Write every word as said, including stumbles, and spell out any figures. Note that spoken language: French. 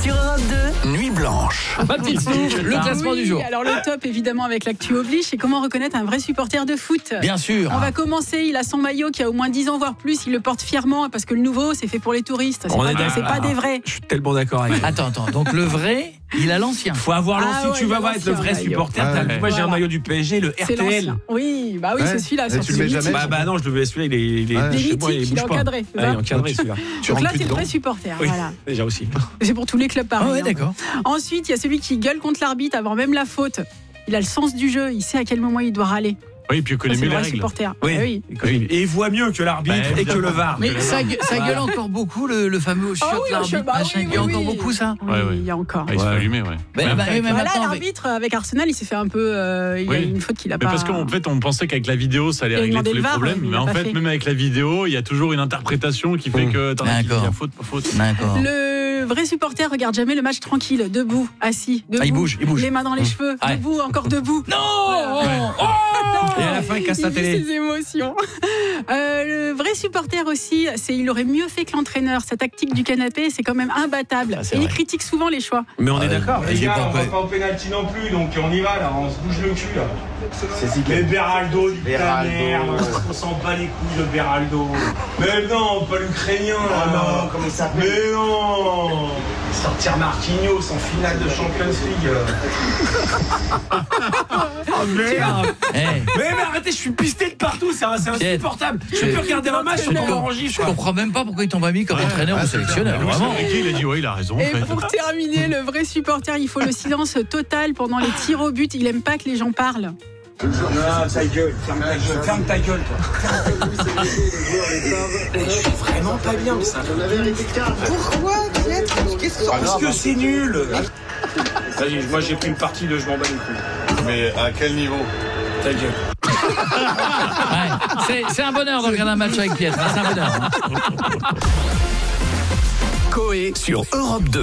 Sur Europe deux, Nuit Blanche. Baptiste, le classement oui, du jour. Alors le top évidemment avec l'actu oblige, c'est comment reconnaître un vrai supporter de foot. Bien sûr. On va commencer, il a son maillot qui a au moins dix ans voire plus, il le porte fièrement parce que le nouveau c'est fait pour les touristes, c'est On pas, est des- c'est pas d'accord. des vrais. Je suis tellement d'accord avec toi. Attends, attends. Donc le vrai, il a l'ancien. Faut avoir Ah l'ancien, ouais, tu il vas a voir être le l'ancien vrai maillot. supporter. Ouais, T'as- ouais. Moi j'ai un Voilà. maillot du P S G, le C'est R T L. l'ancien. Oui, bah oui, Ouais. c'est celui-là. Et c'est tu le mets mythique. jamais Bah, bah non, je le celui-là, il est, il est, Ouais. il est Il est chez moi, mythique, il bouge est pas. encadré, c'est Ah, il est ça encadré celui-là. Tu Donc rentres là plus c'est le dedans. vrai supporter. Oui, Voilà. déjà aussi. C'est pour tous les clubs pareil. Ah ouais, hein. d'accord. Ensuite, il y a celui qui gueule contre l'arbitre avant même la faute. Il a le sens du jeu, il sait à quel moment il doit râler. Oui, puis il Ça, connaît c'est mieux le les vrai règles. supporter. Oui. Ah oui. Oui. Et il voit mieux que l'arbitre Bah, et que évidemment. le V A R. Mais ça, gue- ça gueule encore beaucoup, le, le fameux chiotte Ah oui, l'arbitre, bah oui, machin. oui, Il y a encore oui. beaucoup ça. Oui, Ouais, ouais. il y a encore. Ah, il se fait Ouais. allumer, ouais. Mais, Mais bah, après, oui, mais Voilà, maintenant, avec- l'arbitre avec Arsenal, il s'est fait un peu. euh, il y a Oui. une faute qu'il a Mais pas. parce qu'en fait, on pensait qu'avec la vidéo, ça allait Il a régler demandé tous les le V A R, problèmes. mais il Mais l'a en pas fait, fait. même avec la vidéo, il y a toujours une interprétation qui fait Mmh. que t'en as qui disent, D'accord. il y a faute, pas faute. D'accord. Le vrai supporter regarde jamais le match tranquille, debout, assis, debout, Ah, il bouge, il bouge. les mains dans les cheveux, Ouais. debout, encore debout. Non. Et à la fin, il casse Il sa vit télé. ses émotions. Euh, le vrai supporter aussi, c'est il aurait mieux fait que l'entraîneur. Sa tactique du canapé, c'est quand même imbattable. Ah, c'est Et il vrai. critique souvent les choix. Mais on est Ouais. d'accord. Et Les j'ai gars, pas on va compris. pas au pénalty non plus, donc on y va là, on se bouge le cul là. C'est si Mais Beraldo, dit ta Beraldo. merde, on s'en bat les couilles de Beraldo. Mais non, pas l'Ukrainien là, non. comment il s'appelle? Mais non. Sortir Marquinhos en finale de Champions League. Oh merde. Eh, Mais, mais arrêtez, je suis pisté de partout, c'est un- c'est Pierre, insupportable. Je tu- peux regarder un match, je suis encore en je gif. comprends même pas pourquoi ils t'ont pas mis comme entraîneur ou sélectionneur. Louis Vraiment. Enrique, il a dit, ouais, il a raison. en Et fait. pour terminer, le vrai supporter, il faut le silence total pendant les tirs au but. Il aime pas que les gens parlent. Non, ta gueule, ferme ta gueule, ferme ta gueule toi. Je suis vraiment pas bien, mais ça. Pourquoi Parce que c'est nul. Vas-y, moi j'ai pris une partie de je m'en bats les couilles. Mais à quel niveau? Ta gueule. Ouais. C'est- C'est un bonheur de regarder un match avec Pierre. C'est un bonheur. hein. Coé sur Europe deux.